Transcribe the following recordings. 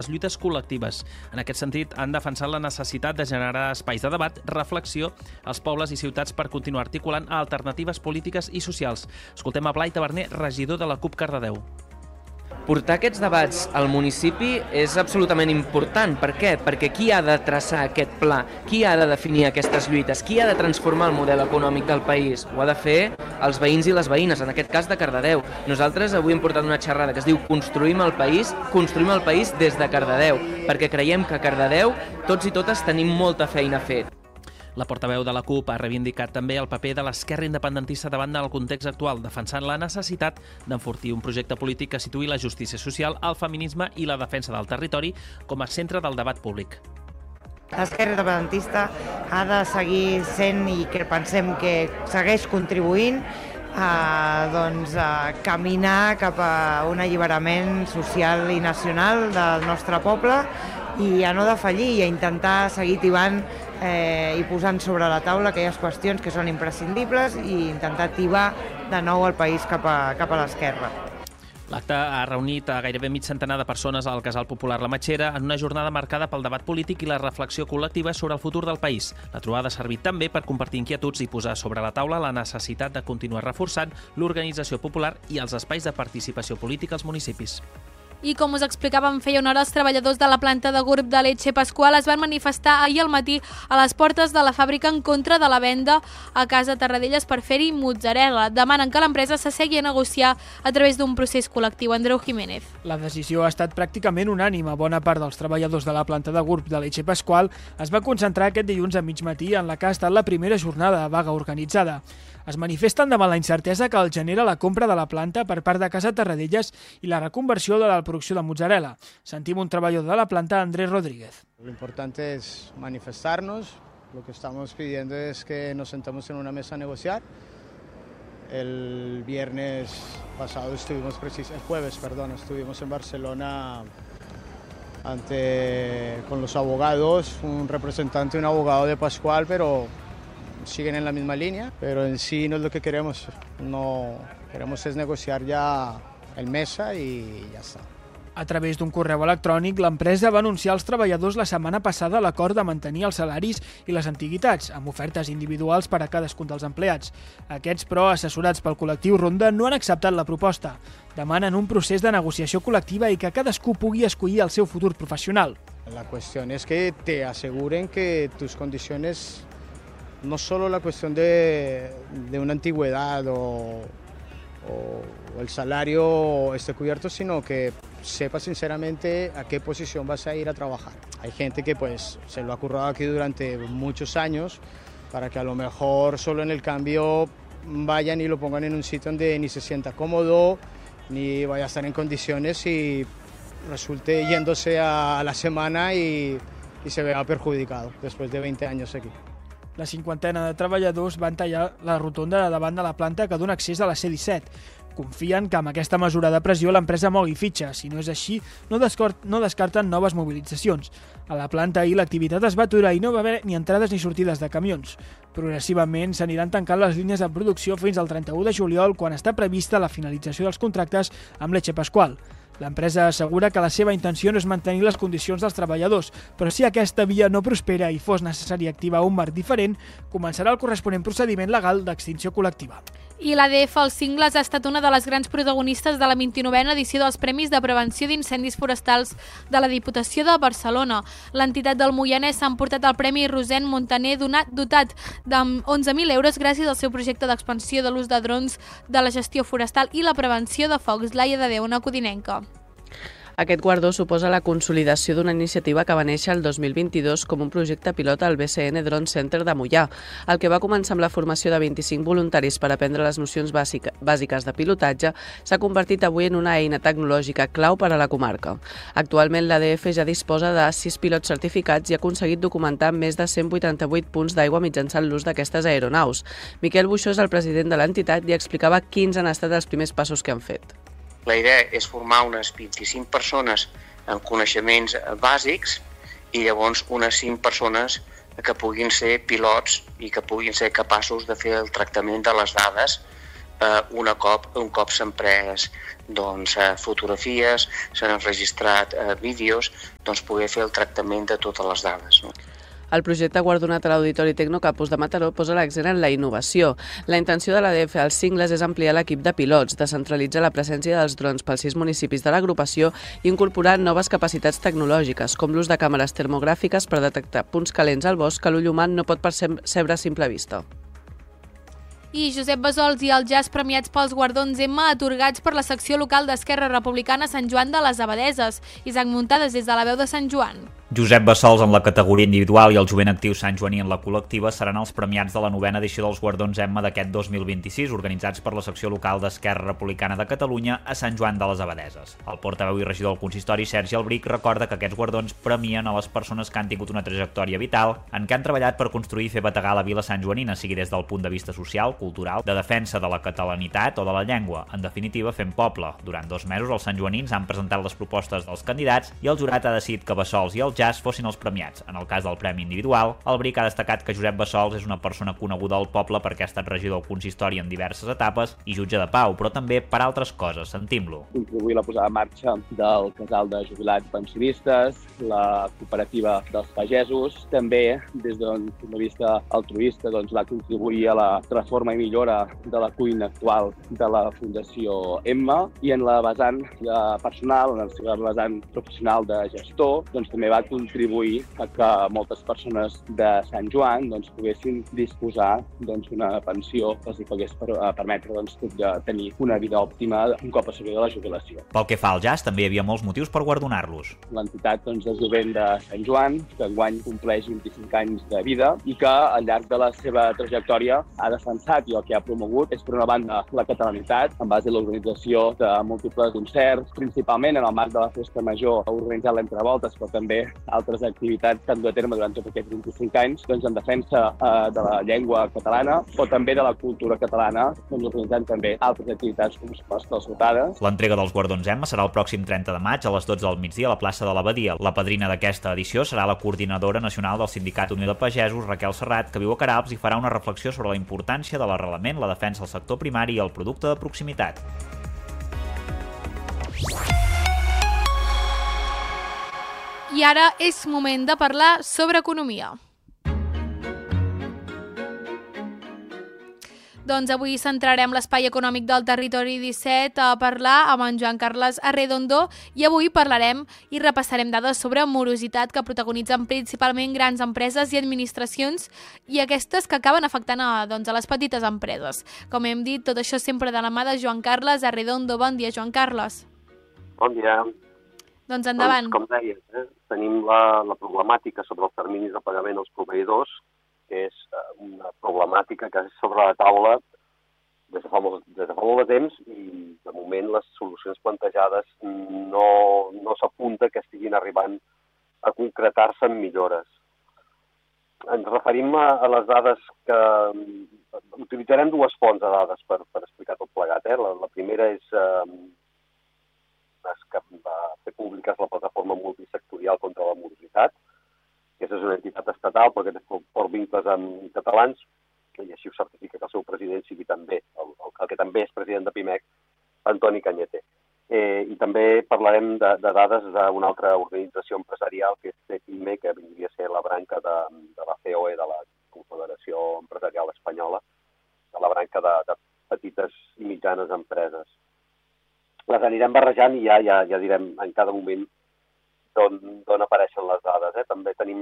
les lluites col·lectives. En aquest sentit, han defensat la necessitat de generar espais de debat, reflexió als pobles i ciutats per continuar articulant alternatives polítiques i socials. Escoltem a Blai Taverner, regidor de la CUP Cardedeu. Portar aquests debats al municipi és absolutament important. Per què? Perquè qui ha de traçar aquest pla? Qui ha de definir aquestes lluites? Qui ha de transformar el model econòmic del país? Ho ha de fer els veïns i les veïnes, en aquest cas de Cardedeu. Nosaltres avui hem portat una xerrada que es diu Construïm el país des de Cardedeu, perquè creiem que a Cardedeu tots i totes tenim molta feina a fer. La portaveu de la CUP ha reivindicat també el paper de l'esquerra independentista davant del context actual, defensant la necessitat d'enfortir un projecte polític que situï la justícia social, el feminisme i la defensa del territori com a centre del debat públic. L'esquerra independentista ha de seguir sent, i que pensem que segueix contribuint, a caminar cap a un alliberament social i nacional del nostre poble i a no defallir i a intentar seguir tibant i posant sobre la taula aquelles qüestions que són imprescindibles i intentar tibar de nou el país cap a l'esquerra. L'acte ha reunit a gairebé mig centenar de persones al Casal Popular La Matxera en una jornada marcada pel debat polític i la reflexió col·lectiva sobre el futur del país. La trobada ha servit també per compartir inquietuds i posar sobre la taula la necessitat de continuar reforçant l'organització popular i els espais de participació política als municipis. I com us explicàvem feia una hora, els treballadors de la planta de Gurb de Leche Pascual es van manifestar ahir al matí a les portes de la fàbrica en contra de la venda a Casa Tarradellas per fer-hi mozzarella. Demanen que l'empresa s'assegui a negociar a través d'un procés col·lectiu. Andreu Jiménez. La decisió ha estat pràcticament unànime. Bona part dels treballadors de la planta de Gurb de Leche Pascual es va concentrar aquest dilluns a mig matí en la que ha estat la primera jornada de vaga organitzada. Es manifesten davant la incertesa que els genera la compra de la planta per part de Casa Tarradellas i la reconversió de la producció de mozzarella. Sentim un treballador de la planta, Andrés Rodríguez. Lo importante es manifestarnos. Lo que estamos pidiendo es que nos sentemos en una mesa a negociar. El jueves estuvimos en Barcelona con los abogados, un representante y un abogado de Pascual, pero siguen en la misma línea, pero en sí no es lo que queremos. No queremos es negociar ya el mesa y ya está. A través d'un correu electrònic, l'empresa va anunciar als treballadors la setmana passada l'acord de mantenir els salaris i les antiguitats, amb ofertes individuals per a cadascun dels empleats. Aquests, però, assessorats pel col·lectiu Ronda, no han acceptat la proposta. Demanen un procés de negociació col·lectiva i que cadascú pugui escollir el seu futur professional. La cuestión es que te aseguren que tus condiciones, no solo la cuestión de una antigüedad o el salario esté cubierto, sino que sepas sinceramente a qué posición vas a ir a trabajar. Hay gente que pues se lo ha currado aquí durante muchos años para que a lo mejor solo en el cambio vayan y lo pongan en un sitio donde ni se sienta cómodo, ni vaya a estar en condiciones y resulte yéndose a la semana y se vea perjudicado después de 20 años aquí. La cinquantena de treballadors van tallar la rotonda de davant de la planta que dona accés a la C-17. Confien que amb aquesta mesura de pressió l'empresa mogui fitxa. Si no és així, no descarten noves mobilitzacions. A la planta ahir l'activitat es va aturar i no va haver ni entrades ni sortides de camions. Progressivament s'aniran tancant les línies de producció fins al 31 de juliol, quan està prevista la finalització dels contractes amb Leche Pascual. L'empresa assegura que la seva intenció no és mantenir les condicions dels treballadors, però si aquesta via no prospera i fos necessari activar un marc diferent, començarà el corresponent procediment legal d'extinció col·lectiva. I l'ADF als Cingles ha estat una de les grans protagonistes de la 29a edició dels Premis de Prevenció d'Incendis Forestals de la Diputació de Barcelona. L'entitat del Moianès s'ha emportat el Premi Rosen Montaner, dotat de 11.000 euros gràcies al seu projecte d'expansió de l'ús de drons de la gestió forestal i la prevenció de focs. Laia de Déu, una codinenca. Aquest guardó suposa la consolidació d'una iniciativa que va néixer el 2022 com un projecte pilot al BCN Drone Center de Moià, el que va començar amb la formació de 25 voluntaris per aprendre les nocions bàsiques de pilotatge, s'ha convertit avui en una eina tecnològica clau per a la comarca. Actualment l'ADF ja disposa de 6 pilots certificats i ha aconseguit documentar més de 188 punts d'aigua mitjançant l'ús d'aquestes aeronaus. Miquel Buixó és el president de l'entitat i explicava quins han estat els primers passos que han fet. La idea és formar unes 25 persones amb coneixements bàsics i llavors unes 5 persones que puguin ser pilots i que puguin ser capaços de fer el tractament de les dades un cop s'han pres fotografies, s'han enregistrat vídeos, poder fer el tractament de totes les dades. El projecte guardonat a l'Auditori Tecnocampus de Mataró posa l'accent en la innovació. La intenció de l'ADF als cingles és ampliar l'equip de pilots, descentralitzar la presència dels drons pels 6 municipis de l'agrupació i incorporar noves capacitats tecnològiques, com l'ús de càmeres termogràfiques per detectar punts calents al bosc que l'ull humà no pot percebre a simple vista. I Josep Bassols i el jazz premiats pels guardons Emma atorgats per la secció local d'Esquerra Republicana Sant Joan de les Abadeses. Isaac Muntades des de la veu de Sant Joan. Josep Bassols en la categoria individual i el jovent actiu Sant Joaní en la col·lectiva seran els premiats de la 9a edició dels guardons Emma d'aquest 2026, organitzats per la secció local d'Esquerra Republicana de Catalunya a Sant Joan de les Abadeses. El portaveu i regidor del consistori, Sergi Albric, recorda que aquests guardons premien a les persones que han tingut una trajectòria vital en què han treballat per construir i fer bategar la vila santjoanina, sigui des del punt de vista social, cultural, de defensa de la catalanitat o de la llengua, en definitiva fent poble. Durant 2 mesos els santjoanins han presentat les propostes dels candidats i el jurat ha decidit que Bassols i el jazz fossin els premiats. En el cas del premi individual, Albric ha destacat que Josep Bassols és una persona coneguda al poble perquè ha estat regidor del consistori en diverses etapes i jutge de pau, però també per altres coses. Sentim-lo. Contribuir a la posada en marxa del casal de jubilats pensionistes, la cooperativa dels pagesos, també des d'un punt de vista altruista va contribuir a la reforma i millora de la cuina actual de la Fundació Emma i en la vessant personal, en el seu vessant professional de gestor, també va contribuir a que moltes persones de Sant Joan poguessin disposar d'una pensió que els pogués permetre de tenir una vida òptima un cop assolida la jubilació. Pel que fa al jazz, també hi havia molts motius per guardonar-los. L'entitat de jovent de Sant Joan, que enguany compleix 25 anys de vida i que al llarg de la seva trajectòria ha defensat i el que ha promogut és, per una banda, la catalanitat, en base a l'organització de múltiples concerts, principalment en el marc de la Festa Major, ha organitzat l'Entrevoltes, però també altres activitats que han dut a terme durant tots aquests 25 anys en defensa de la llengua catalana o també de la cultura catalana, organitzant també altres activitats com les calçotades. L'entrega dels guardons Emma serà el pròxim 30 de maig a les 12 del migdia a la plaça de l'Abadia. La padrina d'aquesta edició serà la coordinadora nacional del Sindicat Unió de Pagesos, Raquel Serrat, que viu a Queralbs i farà una reflexió sobre la importància de l'arrelament, la defensa del sector primari i el producte de proximitat. I ara és moment de parlar sobre economia. Doncs avui centrarem l'espai econòmic del Territori 17 a parlar amb en Joan Carles Arredondo i avui parlarem i repassarem dades sobre morositat que protagonitzen principalment grans empreses i administracions i aquestes que acaben afectant a les petites empreses. Com hem dit, tot això sempre de la mà de Joan Carles Arredondo. Bon dia, Joan Carles. Bon dia. Doncs endavant. Com deies, tenim la problemàtica sobre els terminis de pagament als proveïdors, que és una problemàtica que és sobre la taula des de fa molt de temps i, de moment, les solucions plantejades no s'apunta que estiguin arribant a concretar-se en millores. Ens referim a les dades que... Utilitzarem 2 fonts de dades per explicar tot plegat. La primera és que va fer públiques la plataforma multisectorial contra la morositat. Aquesta és una entitat estatal perquè té forts vincles amb catalans i així ho certifica que el seu president sigui també, el que també és president de PIMEC, Antoni Cañete. I també parlarem de dades d'una altra organització empresarial que és CEPIME, que vindria a ser la branca de la COE, de la Confederació Empresarial Espanyola, de la branca de petites i mitjanes empreses. Les anirem barrejant i ja direm en cada moment d'on apareixen les dades. També tenim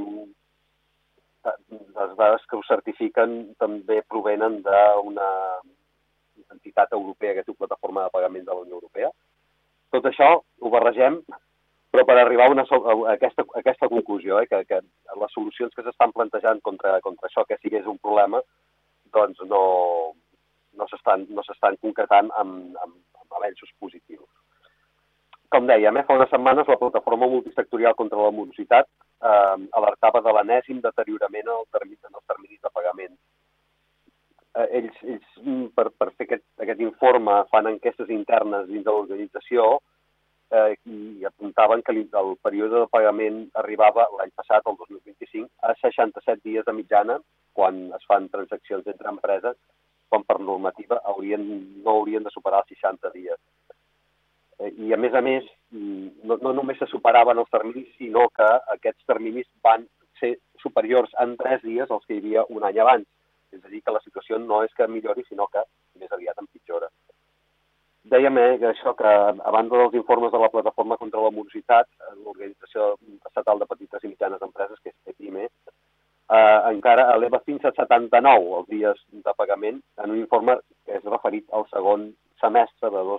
les dades que ho certifiquen, també provenen d'una entitat europea que es diu Plataforma de Pagament de la Unió Europea. Tot això ho barregem, però per arribar a aquesta conclusió, que les solucions que s'estan plantejant contra això que sigués un problema, doncs no s'estan concretant amb avenços positius. Com dèiem, fa unes setmanes la Plataforma Multisectorial contra la Morositat alertava de l'enèsim deteriorament en els terminis de pagament. Ells per fer aquest informe, fan enquestes internes dins de l'organització i apuntaven que el període de pagament arribava l'any passat, el 2025, a 67 dies de mitjana quan es fan transaccions entre empreses quan per normativa no haurien de superar els 60 dies. I a més, no només se superaven els terminis, sinó que aquests terminis van ser superiors en 3 dies als que hi havia un any abans. És a dir, que la situació no és que millori, sinó que més aviat empitjora. Dèiem que a banda dels informes de la Plataforma contra la Morositat, l'Organització Estatal de Petites i Mitjanes Empreses, que és PEPIME, encara eleva fins a 79 els dies de pagament en un informe que és referit al segon trimestre del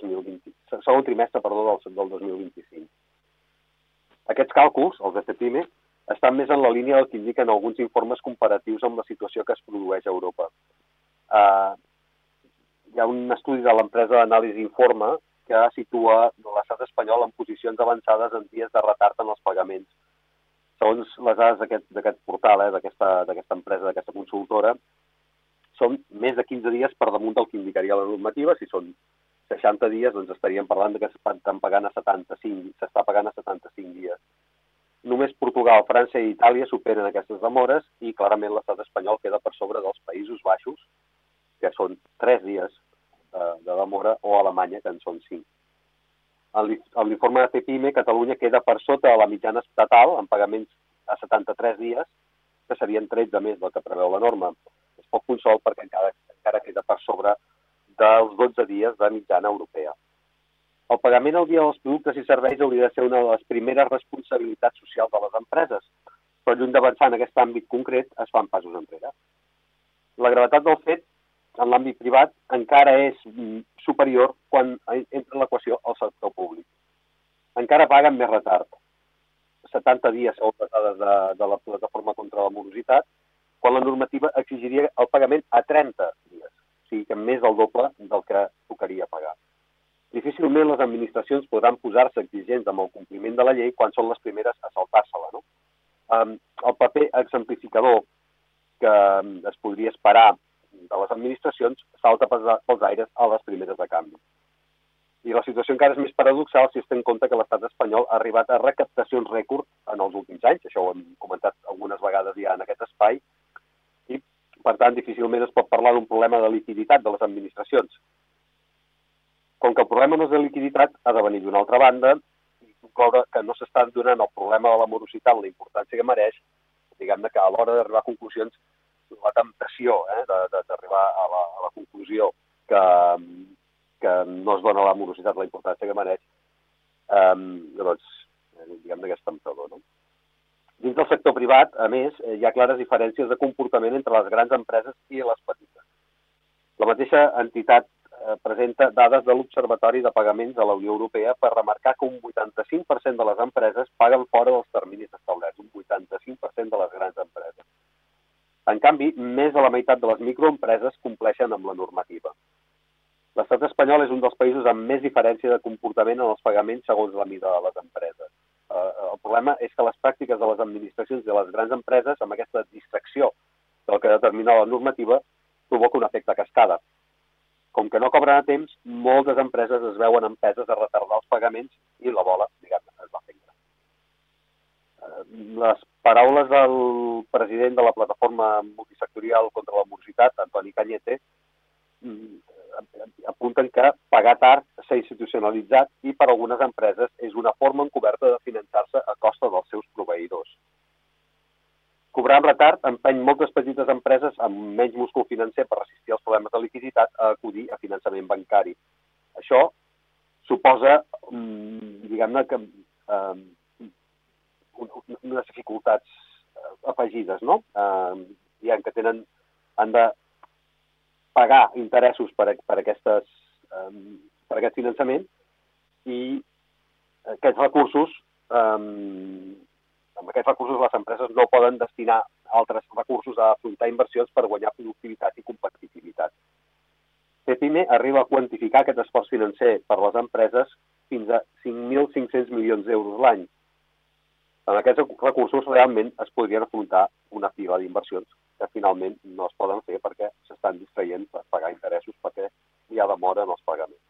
2025. Aquests càlculs, els de PEPIME, estan més en la línia del que indiquen alguns informes comparatius amb la situació que es produeix a Europa. Hi ha un estudi de l'empresa d'anàlisi Informa que situa l'estat espanyol en posicions avançades en dies de retard en els pagaments. Segons les dades d'aquest portal, d'aquesta empresa, d'aquesta consultora, són més de 15 dies per damunt del que indicaria la normativa. Si són 60 dies, doncs estaríem parlant que s'està pagant a 75 dies. Només Portugal, França i Itàlia superen aquestes demores i clarament l'estat espanyol queda per sobre dels Països Baixos, que són 3 dies de demora, o Alemanya, que en són 5. En l'informe de PEPIME, Catalunya queda per sota de la mitjana estatal en pagaments a 73 dies, que serien 13 més del que preveu la norma. És poc consol perquè encara queda per sobre dels 12 dies de mitjana europea. El pagament al dia dels productes i serveis hauria de ser una de les primeres responsabilitats socials de les empreses, però lluny d'avançar en aquest àmbit concret es fan passos enrere. La gravetat del fet en l'àmbit privat encara és superior quan entra en l'equació el sector públic. Encara paguen més retard. 70 dies segons les dades de la Plataforma contra la Morositat, quan la normativa exigiria el pagament a 30 dies, o sigui que més del doble del que tocaria pagar. Difícilment les administracions podran posar-se exigents amb el compliment de la llei quan són les primeres a saltar-se-la, no? El paper exemplificador que es podria esperar de les administracions salta pels aires a les primeres de canvi. I la situació encara és més paradoxal si es té en compte que l'estat espanyol ha arribat a recaptacions rècord en els últims anys, això ho hem comentat algunes vegades ja en aquest espai, i per tant difícilment es pot parlar d'un problema de liquiditat de les administracions. Com que el problema no és de liquiditat, ha de venir d'una altra banda i concloure que no s'està donant el problema de la morositat la importància que mereix, diguem-ne que a l'hora d'arribar a conclusions, la temptació d'arribar a la conclusió que no es dona a la morositat la importància que mereix, doncs, diguem-ne que és temptador, no? Dins del sector privat, a més, hi ha clares diferències de comportament entre les grans empreses i les petites. La mateixa entitat presenta dades de l'Observatori de Pagaments de la Unió Europea per remarcar que un 85% de les empreses paguen fora dels terminis establerts, un 85% de les grans empreses. En canvi, més de la meitat de les microempreses compleixen amb la normativa. L'estat espanyol és un dels països amb més diferència de comportament en els pagaments segons la mida de les empreses. El problema és que les pràctiques de les administracions de les grans empreses, amb aquesta distracció del que determina la normativa, provoca un efecte cascada. Com que no cobren a temps, moltes empreses es veuen empeses a retardar els pagaments i la bola, diguem-ne, es va fent. Les paraules del president de la Plataforma Multisectorial contra la Morositat, Antoni Cañete, apunten que pagar tard s'ha institucionalitzat i per algunes empreses és una forma encoberta de finançar-se a costa dels seus proveïdors. Cobrar amb retard empeny moltes petites empreses amb menys múscul financer per resistir els problemes de liquiditat a acudir a finançament bancari. Això suposa, diguem-ne, que unes dificultats afegides, no? Diguem que han de pagar interessos per aquest finançament i aquests recursos, amb aquests recursos les empreses no poden destinar altres recursos a afrontar inversions per guanyar productivitat i competitivitat. PEPIME arriba a quantificar aquest esforç financer per les empreses fins a 5.500 milions d'euros l'any. Amb aquests recursos realment es podrien afrontar una pila d'inversions que finalment no es poden fer perquè s'estan distraient per pagar interessos perquè hi ha demora en els pagaments.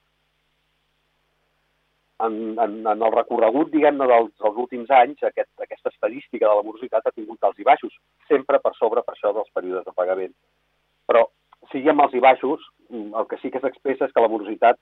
En el recorregut, diguem-ne, dels últims anys, aquesta estadística de la morositat ha tingut alts i baixos, sempre per sobre per això dels períodes de pagament. Però sigui amb alts i baixos, el que sí que s'expressa és que la morositat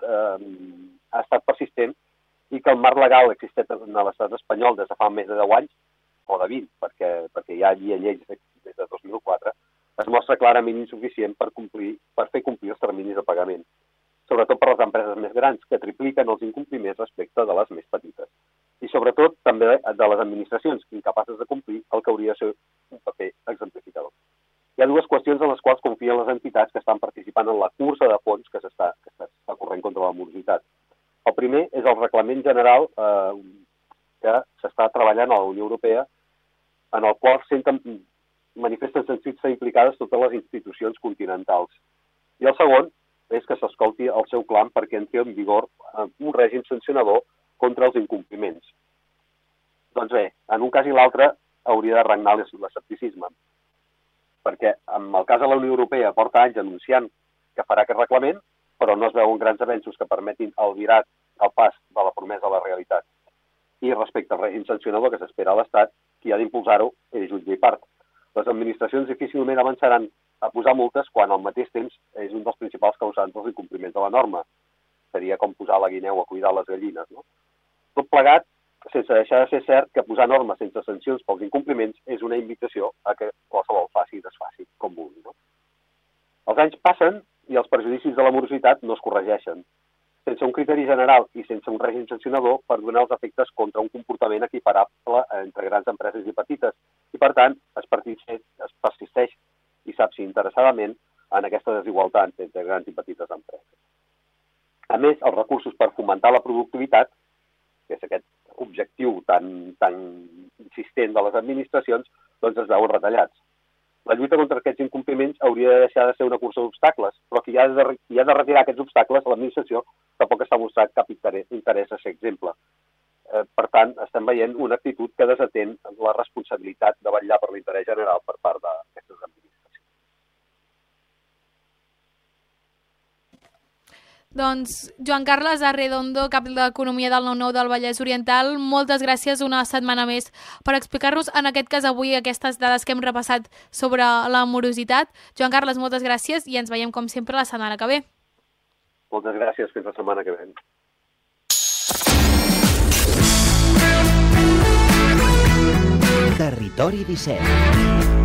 ha estat persistent i que el marc legal existent a l'estat espanyol des de fa més de 10 anys, o de 20, perquè ja hi ha lleis des de 2004, es mostra clarament insuficient per fer complir els terminis de pagament, sobretot per les empreses més grans, que tripliquen els incompliments respecte de les més petites. I sobretot també de les administracions, incapaces de complir el que hauria de ser un paper exemplificador. Hi ha dues qüestions en les quals confien les entitats que estan participant en la cursa de fons que s'està corrent contra la morositat. El primer és el reglament general que s'està treballant a la Unió Europea, en el qual manifesten sentir-se implicades totes les institucions continentals. I el segon és que s'escolti el seu clam perquè entri en vigor un règim sancionador contra els incompliments. Doncs bé, en un cas i l'altre hauria de regnar l'escepticisme, perquè en el cas de la Unió Europea porta anys anunciant que farà aquest reglament, però no es veuen grans avenços que permetin albirar el pas de la promesa a la realitat. I respecte al règim sancionador que s'espera a l'Estat, qui ha d'impulsar-ho és jutge i part. Les administracions difícilment avançaran a posar multes quan al mateix temps és un dels principals causants dels incompliments de la norma. Seria com posar la guineu a cuidar les gallines, no? Tot plegat, sense deixar de ser cert que posar normes sense sancions pels incompliments és una invitació a que qualsevol faci i desfaci com vulgui, no? Els anys passen i els perjudicis de la morositat no es corregeixen. Sense un criteri general i sense un règim sancionador per donar els efectes contra un comportament equiparable entre grans empreses i petites. I, per tant, es persisteix, i saps si interessadament, en aquesta desigualtat entre grans i petites empreses. A més, els recursos per fomentar la productivitat, que és aquest objectiu tan insistent de les administracions, doncs es veuen retallats. La lluita contra aquests incompliments hauria de deixar de ser una cursa d'obstacles, però qui ha de retirar aquests obstacles a l'administració tampoc està mostrat cap interès a ser exemple. Per tant, estem veient una actitud que desatén la responsabilitat de vetllar per l'interès general per part d'aquestes administracions. Doncs Joan Carles Arredondo, cap d'Economia del 9-9 del Vallès Oriental, moltes gràcies una setmana més per explicar-nos, en aquest cas avui, aquestes dades que hem repassat sobre la morositat. Joan Carles, moltes gràcies i ens veiem com sempre la setmana que ve. Moltes gràcies, fins la setmana que ve. Territori 17.